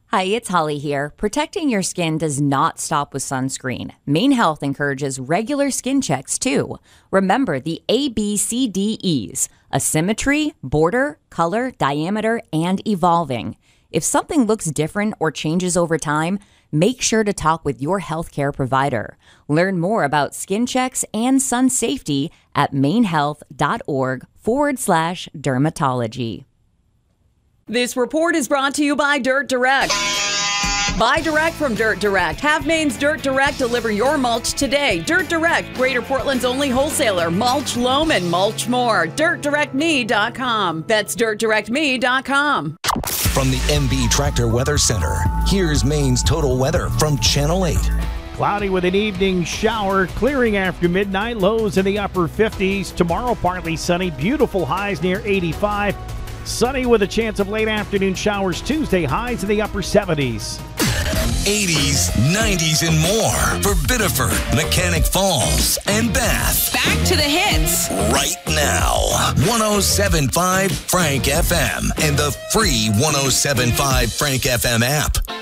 Hi, it's Holly here. Protecting your skin does not stop with sunscreen. Maine Health encourages regular skin checks, too. Remember the ABCDEs: asymmetry, border, color, diameter, and evolving. If something looks different or changes over time, make sure to talk with your healthcare provider. Learn more about skin checks and sun safety at mainehealth.org/dermatology. This report is brought to you by Dirt Direct. Buy direct from Dirt Direct. Have Maine's Dirt Direct deliver your mulch today. Dirt Direct, Greater Portland's only wholesaler. Mulch, loam, and mulch more. DirtDirectMe.com. That's DirtDirectMe.com. From the MB Tractor Weather Center, here's Maine's total weather from Channel 8. Cloudy with an evening shower, clearing after midnight, lows in the upper 50s. Tomorrow, partly sunny, beautiful highs near 85. Sunny with a chance of late afternoon showers Tuesday, highs in the upper 70s. 80s, 90s, and more for Biddeford, Mechanic Falls, and Bath. Back to the hits. Right now, 107.5 Frank FM and the free 107.5 Frank FM app.